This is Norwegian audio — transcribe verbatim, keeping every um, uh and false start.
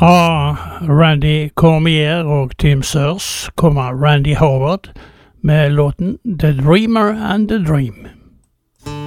Fra Randy Cormier og Tim Searle kommer Randy Howard med låten The Dreamer and the Dream.